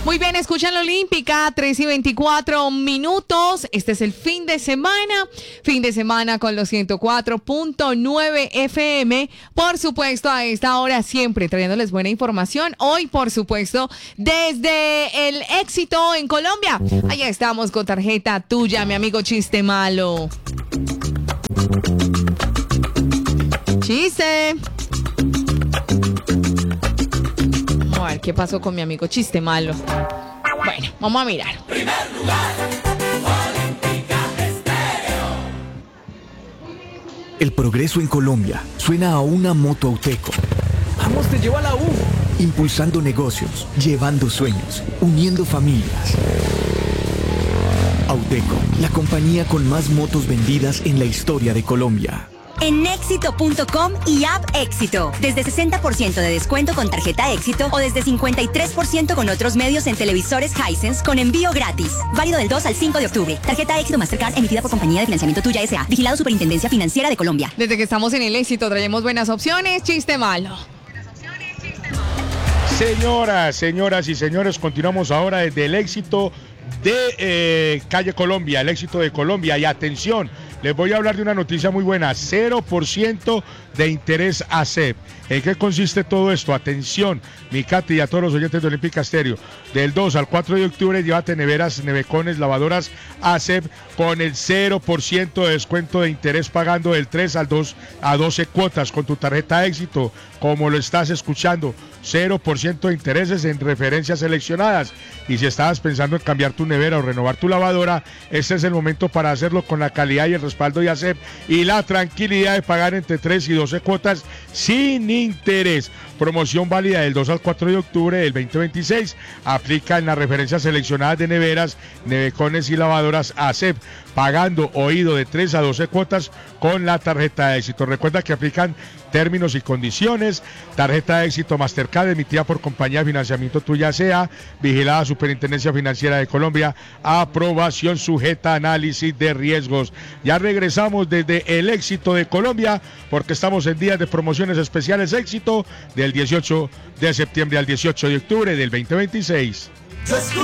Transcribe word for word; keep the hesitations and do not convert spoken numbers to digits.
Muy bien, escuchan la Olímpica, tres y veinticuatro minutos. Este es el fin de semana. Fin de semana con los ciento cuatro punto nueve F M. Por supuesto, a esta hora siempre trayéndoles buena información. Hoy, por supuesto, desde el éxito en Colombia. Allá estamos con tarjeta tuya, mi amigo Chiste Malo. Chiste. Vamos a ver qué pasó con mi amigo Chiste Malo. Bueno, vamos a mirar. Primer lugar, Olímpica Estéreo. El progreso en Colombia suena a una moto Auteco. ¡Vamos, te llevo a la U! Impulsando negocios, llevando sueños, uniendo familias. Auteco, la compañía con más motos vendidas en la historia de Colombia. En éxito punto com y app Éxito. Desde sesenta por ciento de descuento con tarjeta Éxito o desde cincuenta y tres por ciento con otros medios en televisores Hisense con envío gratis. Válido del dos al cinco de octubre. Tarjeta Éxito Mastercard emitida por Compañía de Financiamiento Tuya S A. Vigilado Superintendencia Financiera de Colombia. Desde que estamos en el éxito traemos buenas opciones. Chiste Malo. Señoras, señoras y señores, continuamos ahora desde el éxito de eh, Calle Colombia, el éxito de Colombia. Y atención, les voy a hablar de una noticia muy buena, cero por ciento de interés A C E P. ¿En qué consiste todo esto? Atención, mi Katy y a todos los oyentes de Olímpica Estéreo. Del dos al cuatro de octubre, llévate neveras, nevecones, lavadoras A C E P con el cero por ciento de descuento de interés pagando del tres al dos a doce cuotas con tu tarjeta Éxito, como lo estás escuchando. cero por ciento de intereses en referencias seleccionadas. Y si estabas pensando en cambiar tu nevera o renovar tu lavadora, este es el momento para hacerlo con la calidad y el respaldo de A C E P y la tranquilidad de pagar entre tres y doce cuotas sin interés. Promoción válida del dos al cuatro de octubre del veinte veintiséis. Aplica en las referencias seleccionadas de neveras, nevecones y lavadoras A C E P, pagando oído de tres a doce cuotas con la tarjeta de Éxito. Recuerda que aplican términos y condiciones. Tarjeta de Éxito Mastercard emitida por Compañía de Financiamiento Tuya S A, vigilada Superintendencia Financiera de Colombia, aprobación sujeta a análisis de riesgos. Ya regresamos desde el éxito de Colombia porque estamos en días de promociones especiales Éxito del dieciocho de septiembre al dieciocho de octubre del veinte veintiséis. Yo escucho